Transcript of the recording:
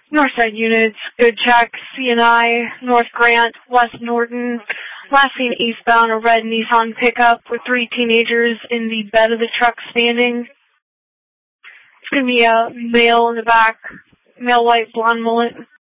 Northside units, good check, CNI, North Grant, West Norton. Last seen eastbound, a red Nissan pickup with 3 teenagers in the bed of the truck standing. It's going to be a male in the back, male white blonde mullet.